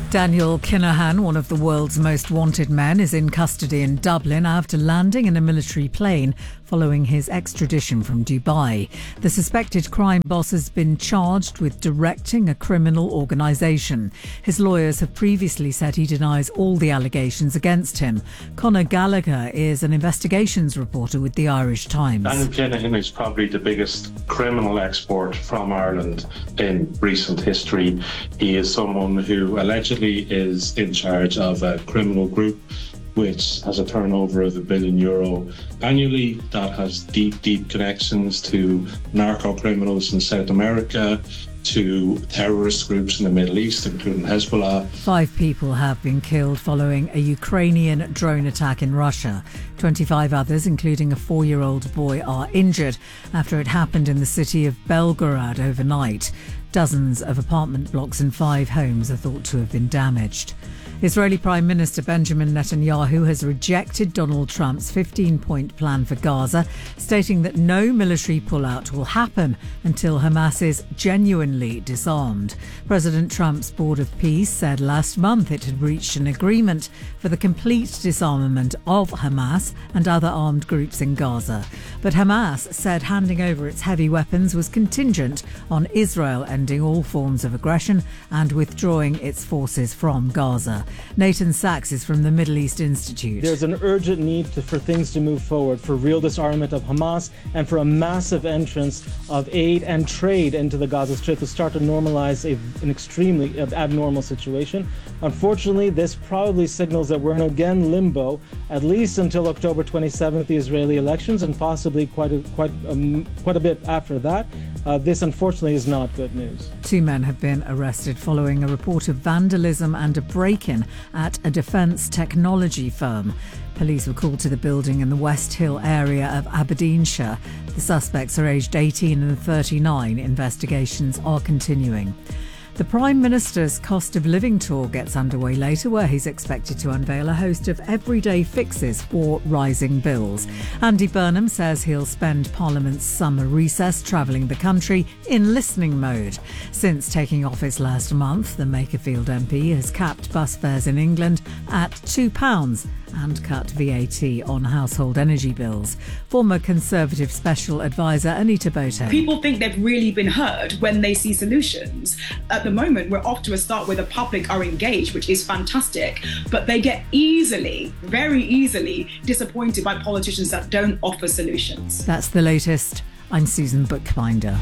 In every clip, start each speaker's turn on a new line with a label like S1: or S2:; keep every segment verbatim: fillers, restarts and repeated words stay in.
S1: Daniel Kinahan, one of the world's most wanted men, is in custody in Dublin after landing in a military plane following his extradition from Dubai. The suspected crime boss has been charged with directing a criminal organisation. His lawyers have previously said he denies all the allegations against him. Conor Gallagher is an investigations reporter with the Irish Times.
S2: Daniel Kinahan is probably the biggest criminal export from Ireland in recent history. He is someone who allegedly is in charge of a criminal group which has a turnover of a billion euro annually, that has deep, deep connections to narco criminals in South America, to terrorist groups in the Middle East, including Hezbollah.
S1: Five people have been killed following a Ukrainian drone attack in Russia. twenty-five others, including a four-year-old boy, are injured after it happened in the city of Belgorod overnight. Dozens of apartment blocks and five homes are thought to have been damaged. Israeli Prime Minister Benjamin Netanyahu has rejected Donald Trump's fifteen-point plan for Gaza, stating that no military pullout will happen until Hamas is genuinely disarmed. President Trump's Board of Peace said last month it had reached an agreement for the complete disarmament of Hamas and other armed groups in Gaza. But Hamas said handing over its heavy weapons was contingent on Israel ending all forms of aggression and withdrawing its forces from Gaza. Nathan Sachs is from the Middle East Institute.
S3: There's an urgent need to, for things to move forward, for real disarmament of Hamas and for a massive entrance of aid and trade into the Gaza Strip to start to normalize a, an extremely abnormal situation. Unfortunately, this probably signals that we're in again limbo, at least until October twenty-seventh, the Israeli elections, and possibly quite a, quite, um, quite a bit after that. Uh, this, unfortunately, is not good news.
S1: Two men have been arrested following a report of vandalism and a break-in at a defence technology firm. Police were called to the building in the West Hill area of Aberdeenshire. The suspects are aged eighteen and thirty-nine. Investigations are continuing. The Prime Minister's cost of living tour gets underway later, where he's expected to unveil a host of everyday fixes for rising bills. Andy Burnham says he'll spend Parliament's summer recess travelling the country in listening mode. Since taking office last month, the Makerfield M P has capped bus fares in England at two pounds and cut V A T on household energy bills. Former Conservative Special Advisor Anita Boto.
S4: People think they've really been heard when they see solutions. At the moment, we're off to a start where the public are engaged, which is fantastic, but they get easily, very easily disappointed by politicians that don't offer solutions.
S1: That's the latest. I'm Susan Bookbinder.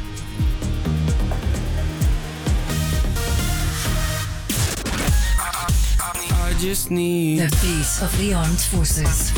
S5: I just need
S6: the beat of the armed forces.